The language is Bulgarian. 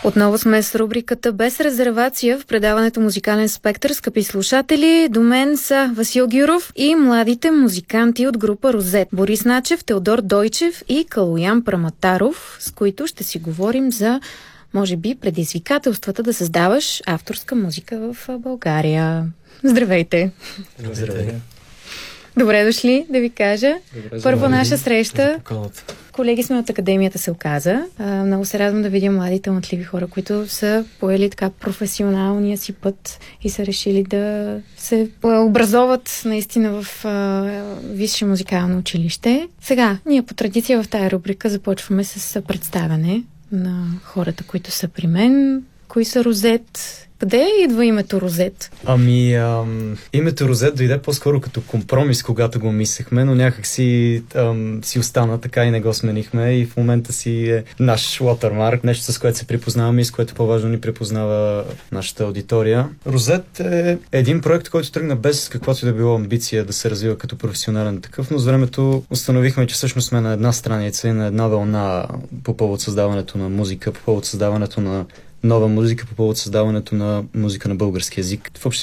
Отново сме с рубриката Без резервация в предаването Музикален спектър, скъпи слушатели. До мен са Васил Гюров и младите музиканти от група Розет. Борис Начев, Теодор Дойчев и Калоян Праматаров, с които ще си говорим за, може би, предизвикателствата да създаваш авторска музика в България. Здравейте! Здравейте! Добре дошли, да ви кажа. Първа наша среща. Колеги сме от Академията, се оказа. Много се радвам да видя млади талантливи хора, които са поели така професионалния си път и са решили да се образоват наистина в висше музикално училище. Сега, ние по традиция в тая рубрика започваме с представяне на хората, които са при мен. Кои са Розет? Къде идва името Розет? Името Розет дойде по-скоро като компромис, когато го мислехме, но някак си остана, така и не го сменихме и в момента си е наш watermark, нещо с което се припознаваме и с което по-важно ни припознава нашата аудитория. Розет е един проект, който тръгна без каквато и да било амбиция да се развива като професионален такъв, но с времето установихме, че всъщност сме на една страница и на една вълна по повод създаването на музика, по повод създаването на нова музика, по повод създаването на музика на български език. В общи